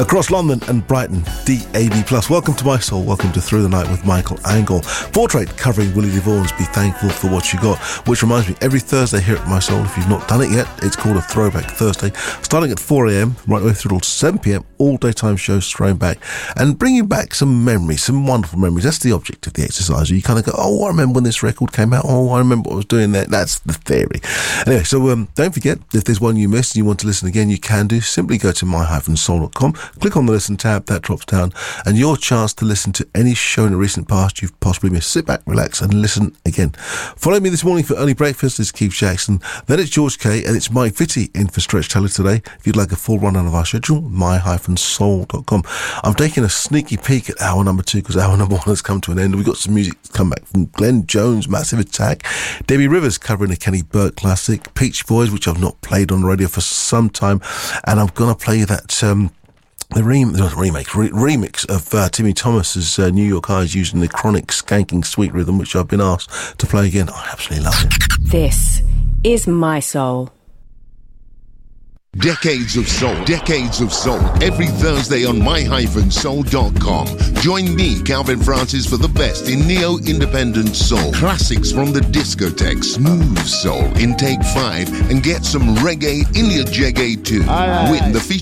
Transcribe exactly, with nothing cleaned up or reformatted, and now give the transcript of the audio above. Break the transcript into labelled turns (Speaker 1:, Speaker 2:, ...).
Speaker 1: Across London and Brighton, D A B plus. Welcome to My Soul. Welcome to Through the Night with Michael Angle. Portrait covering Willie DeVaughn's Be Thankful for What You Got, which reminds me, every Thursday here at My Soul, if you've not done it yet, it's called a Throwback Thursday, starting at four a.m, right the way through till seven p.m, all daytime shows thrown back and bringing back some memories, some wonderful memories. That's the object of the exercise. You kind of go, oh, I remember when this record came out. Oh, I remember what I was doing there. That's the theory. Anyway, so um, don't forget, if there's one you missed and you want to listen again, you can do. Simply go to my soul dot com, click on the listen tab, that drops down, and your chance to listen to any show in the recent past you've possibly missed. Sit back, relax, and listen again. Follow me this morning for early breakfast. It's Keith Jackson, then it's George Kay, and it's Mike Vitti in for Stretch Taylor today. If you'd like a full rundown of our schedule, my soul dot com. I'm taking a sneaky peek at hour number two because hour number one has come to an end. We've got some music to come back from Glenn Jones, Massive Attack, Debbie Rivers covering a Kenny Burke classic, Peach Boys, which I've not played on the radio for some time, and I'm going to play that um, the rem- remake, re- remix of uh, Timmy Thomas's uh, New York Highs using the Chronic Skanking Sweet Rhythm, which I've been asked to play again. I absolutely love it.
Speaker 2: This is My Soul.
Speaker 3: Decades of Soul, Decades of Soul, every Thursday on my soul dot com. Join me, Calvin Francis, for the best in neo-independent soul, classics from the discotheque, smooth soul in take five, and get some reggae in your jeggae too. Aye, aye, with the feature